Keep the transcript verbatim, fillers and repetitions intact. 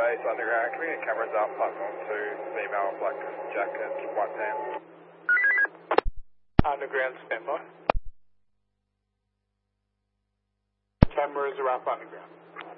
base underground. Community cameras out, platform two, female, black jacket, white pants. Underground standby. Cameras are up underground.